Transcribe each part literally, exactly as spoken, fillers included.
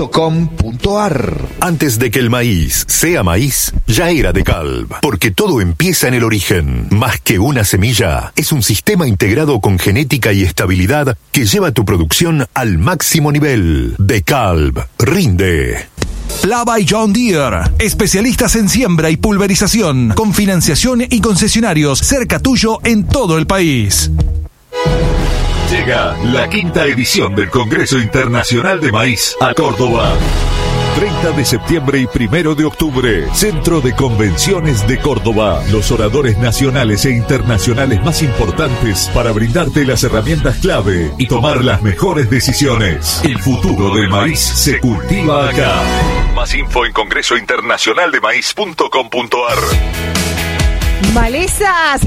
com punto ar. Antes de que el maíz sea maíz, ya era DeKalb, porque todo empieza en el origen. Más que una semilla, es un sistema integrado con genética y estabilidad que lleva tu producción al máximo nivel. DeKalb rinde. Lava y John Deere, especialistas en siembra y pulverización, con financiación y concesionarios cerca tuyo en todo el país. Llega la quinta edición del Congreso Internacional de Maíz a Córdoba. treinta de septiembre y primero de octubre, Centro de Convenciones de Córdoba. Los oradores nacionales e internacionales más importantes para brindarte las herramientas clave y tomar las mejores decisiones. El futuro del maíz se cultiva acá. Más info en congreso internacional de maíz punto com punto ar. ¡Malezas!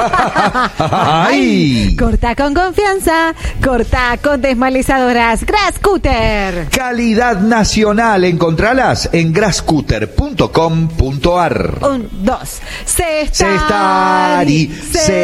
¡Ay! Corta con confianza, corta con desmalezadoras Grascutter. Calidad nacional, encontralas en grascutter punto com punto ar. Un, dos. Cestari,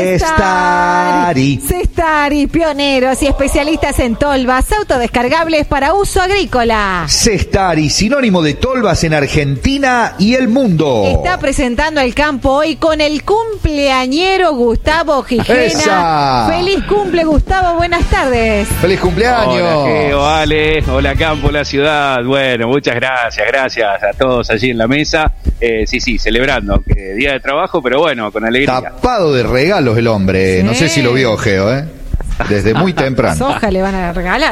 Cestari. Cestari, pioneros y especialistas en tolvas autodescargables para uso agrícola. Cestari, sinónimo de tolvas en Argentina y el mundo. Está presentando el campo hoy con el cumpleañero Gustavo Gijena. ¡Esa! ¡Feliz cumple, Gustavo! Buenas tardes. ¡Feliz cumpleaños! Hola, Geo, Ale, hola, campo, la ciudad. Bueno, muchas gracias, gracias a todos allí en la mesa. Eh, sí, sí, celebrando, aunque día de trabajo, pero bueno, con alegría. Tapado de regalos el hombre. Sí. No sé si lo vio, Geo, ¿eh? Desde muy temprano. Soja le van a regalar.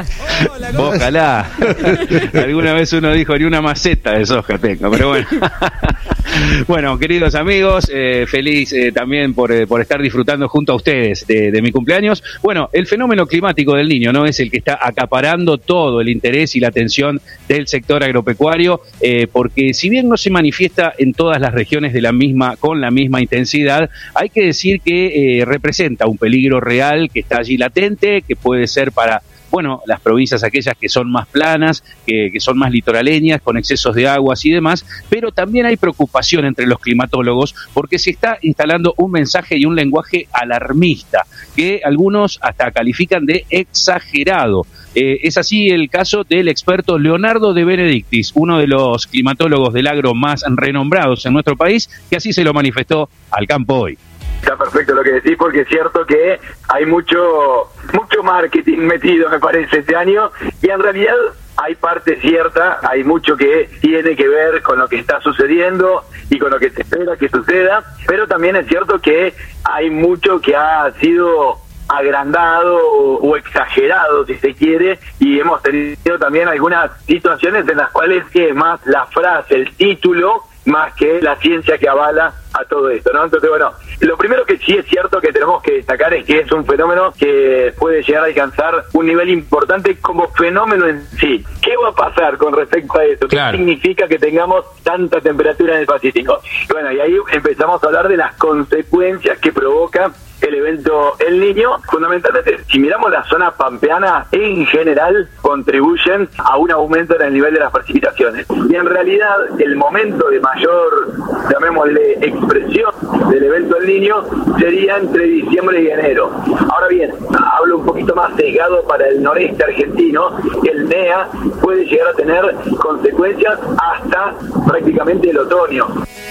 Ojalá. Alguna vez uno dijo, ni una maceta de soja tengo, pero bueno. Bueno, queridos amigos, eh, feliz eh, también por, eh, por estar disfrutando junto a ustedes de, de mi cumpleaños. Bueno, el fenómeno climático del Niño no es el que está acaparando todo el interés y la atención del sector agropecuario, eh, porque si bien no se manifiesta en todas las regiones de la misma con la misma intensidad, hay que decir que eh, representa un peligro real que está allí latente, que puede ser para bueno, las provincias aquellas que son más planas, que, que son más litoraleñas, con excesos de aguas y demás, pero también hay preocupación entre los climatólogos porque se está instalando un mensaje y un lenguaje alarmista, que algunos hasta califican de exagerado. Eh, es así el caso del experto Leonardo de Benedictis, uno de los climatólogos del agro más renombrados en nuestro país, que así se lo manifestó al campo hoy. Está perfecto lo que decís, porque es cierto que hay mucho mucho marketing metido, me parece, este año, y en realidad hay parte cierta, hay mucho que tiene que ver con lo que está sucediendo y con lo que se espera que suceda, pero también es cierto que hay mucho que ha sido agrandado o, o exagerado, si se quiere, y hemos tenido también algunas situaciones en las cuales que más la frase, el título, más que la ciencia que avala a todo esto, ¿no? Entonces, bueno, lo primero que sí es cierto que tenemos que destacar es que es un fenómeno que puede llegar a alcanzar un nivel importante como fenómeno en sí. ¿Qué va a pasar con respecto a esto? ¿Qué claro. significa que tengamos tanta temperatura en el Pacífico? Bueno, y ahí empezamos a hablar de las consecuencias que provoca el evento El Niño. Fundamentalmente, si miramos la zona pampeana, en general contribuyen a un aumento en el nivel de las precipitaciones. Y en realidad, el momento de mayor, llamémosle, expresión del evento El Niño sería entre diciembre y enero. Ahora bien, hablo un poquito más sesgado para el noreste argentino. El N E A puede llegar a tener consecuencias hasta prácticamente el otoño.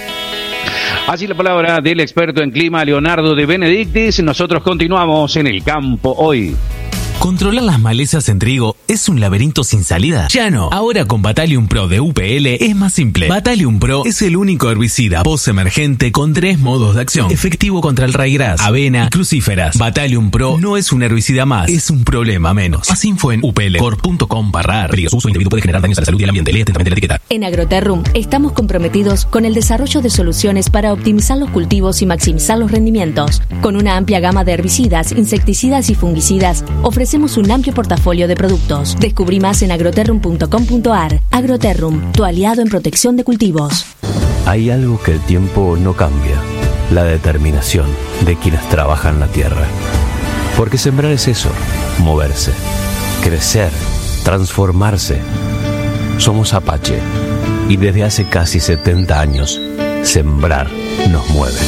Así la palabra del experto en clima Leonardo de Benedictis. Nosotros continuamos en el campo hoy. Controlar las malezas en trigo es un laberinto sin salida. Ya no. Ahora con Battalion Pro de U P L es más simple. Battalion Pro es el único herbicida post-emergente con tres modos de acción. Efectivo contra el raigras, avena y crucíferas. Battalion Pro no es un herbicida más, es un problema menos. Más info en u p l corp punto com barra ar. Su uso individuo puede generar daños a la salud y al ambiente. Lee atentamente la etiqueta. En Agroterrum estamos comprometidos con el desarrollo de soluciones para optimizar los cultivos y maximizar los rendimientos. Con una amplia gama de herbicidas, insecticidas y fungicidas, ofrecemos un amplio portafolio de productos. Descubrí más en agroterrum punto com punto ar. Agroterrum, tu aliado en protección de cultivos. Hay algo que el tiempo no cambia: la determinación de quienes trabajan la tierra. Porque sembrar es eso, moverse, crecer, transformarse. Somos Apache y desde hace casi setenta años, sembrar nos mueve.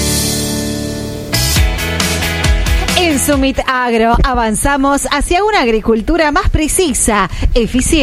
En Summit Agro avanzamos hacia una agricultura más precisa, eficiente